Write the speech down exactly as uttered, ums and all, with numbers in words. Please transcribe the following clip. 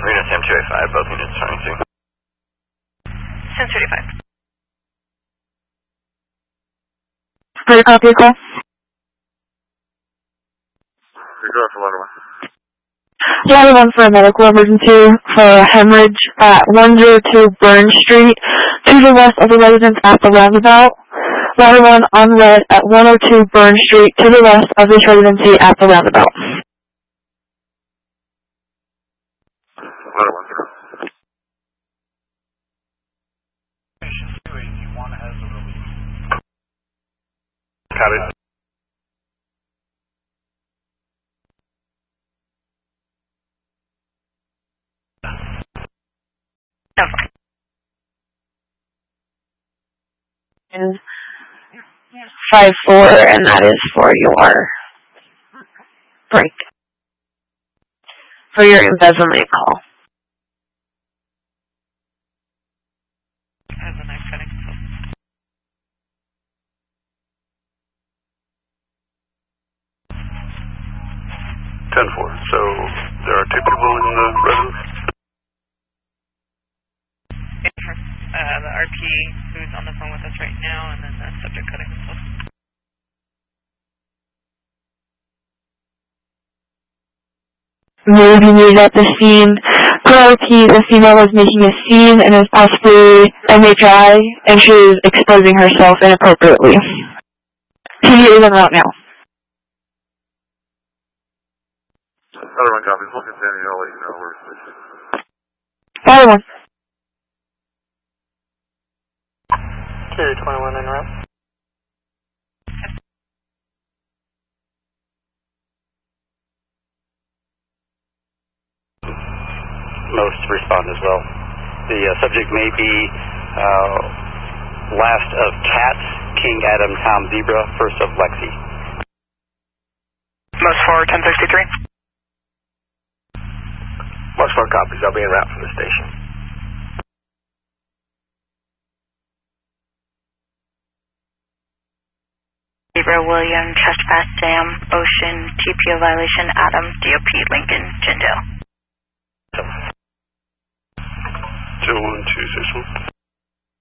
Marina Sam two eighty-five, both units trying to. Sam two eighty-five. Ready to copy a call? You're going for letter one. Letter one for a medical emergency for a hemorrhage at one oh two Burn Street, to the west of the residence at the roundabout. Letter one on red at one oh two Burn Street, to the west of this residency at the roundabout. Letter one, sir. Copy. No, fine. Is five four, and that is for your break. For your embezzlement call. Has a nice setting. ten four. So there are two people in the residence? Uh, the R P who's on the phone with us right now, and then the subject cutting himself. Maybe news at the scene. Per R P, the female was making a scene and is possibly M H I, and she is exposing herself inappropriately. P is en route now. Letter one copies. We'll continue. I'll let you know where it's at. Letter one. Carrier twenty-one en route. Most respond as well. The uh, subject may be uh, last of Cats, King Adam, Tom Zebra, first of Lexi. Most for ten sixty-three. Most four copies. I'll be en route from the station. Zebra, William, Chest Pass, Sam, Ocean, T P O violation, Adam, D O P, Lincoln, Tyndale. Zero one two six one.